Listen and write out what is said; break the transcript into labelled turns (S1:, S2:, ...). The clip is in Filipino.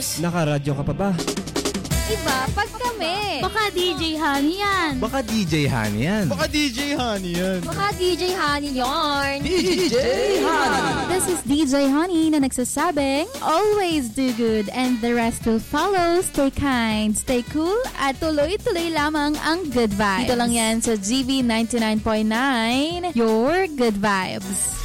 S1: Nakaradyo ka pa ba?
S2: Iba pag kami.
S3: Baka DJ Honey yan.
S4: Baka DJ Honey yan.
S5: Baka DJ Honey yan.
S2: Baka DJ Honey yarn.
S4: DJ Honey.
S3: This is DJ Honey na nagsasabing, always do good and the rest will follow. Stay kind, stay cool, at tuloy-tuloy lamang ang good vibes. Dito lang yan sa GV 99.9, your good vibes.